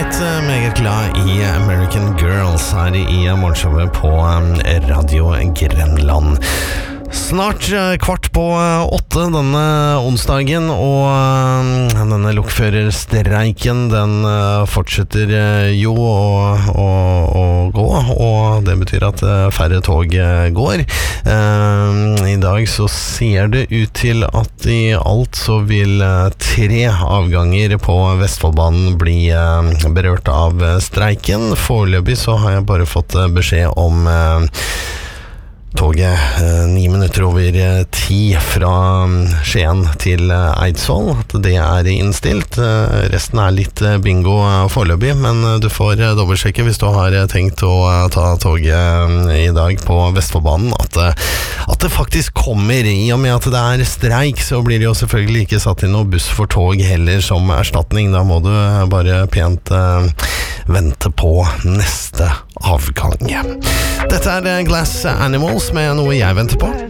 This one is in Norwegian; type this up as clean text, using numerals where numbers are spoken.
Meget glad i American Girls her i morgenshowet på Radio Grenland. Snart 7:15 denne onsdagen, og denne lokførerstreiken den fortsetter jo å gå, og det betyr at færre tog går. I dag så ser det ut til at i alt så vil 3 avganger på Vestfoldbanen bli berørt av streiken. Foreløpig så har jeg bare fått beskjed om toget 9 minutter over 10 fra Skien til Eidsvoll, at det innstilt. Resten litt bingo foreløpig, men du får dobbeltsjekke hvis du har tenkt å ta toget i dag på Vestfoldbanen, at det faktisk kommer. I og med at det streik, så blir det jo selvfølgelig ikke satt inn noe buss for tog heller som erstatning. Da må du bare pent vente på neste avgang. Dette Glass Animals med noe jeg venter på.